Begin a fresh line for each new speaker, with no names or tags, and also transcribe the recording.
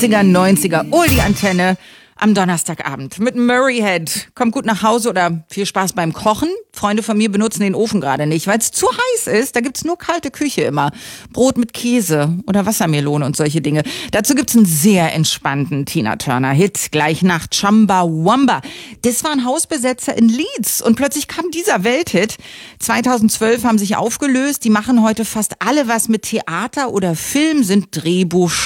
80er, 90er, die Antenne am Donnerstagabend mit Murray Head. Kommt gut nach Hause oder viel Spaß beim Kochen. Freunde von mir benutzen den Ofen gerade nicht, weil es zu heiß ist. Da gibt's nur kalte Küche immer. Brot mit Käse oder Wassermelone und solche Dinge. Dazu gibt's einen sehr entspannten Tina Turner-Hit. Gleich nach Chumbawamba. Das waren Hausbesetzer in Leeds und plötzlich kam dieser Welthit. 2012 haben sich aufgelöst. Die machen heute fast alle was mit Theater oder Film, sind